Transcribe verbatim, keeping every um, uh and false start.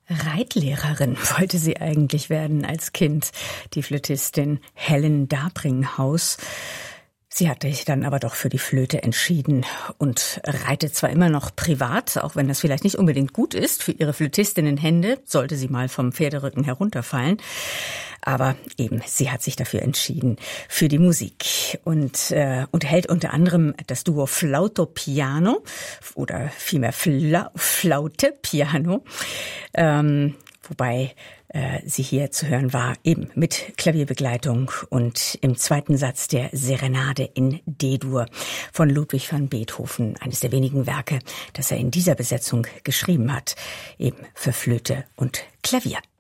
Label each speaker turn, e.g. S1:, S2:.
S1: Reitlehrerin wollte sie eigentlich werden als Kind, die Flötistin Helen Dabringhaus. Sie hatte sich dann aber doch für die Flöte entschieden und reitet zwar immer noch privat, auch wenn das vielleicht nicht unbedingt gut ist für ihre Flötistinnenhände, sollte sie mal vom Pferderücken herunterfallen. Aber eben, sie hat sich dafür entschieden, für die Musik und äh, unterhält unter anderem das Duo Flauto-Piano oder vielmehr Fla- Flaute-Piano, ähm, wobei äh, sie hier zu hören war, eben mit Klavierbegleitung und im zweiten Satz der Serenade in D-Dur von Ludwig van Beethoven, eines der wenigen Werke, das er in dieser Besetzung geschrieben hat, eben für Flöte und Klavier.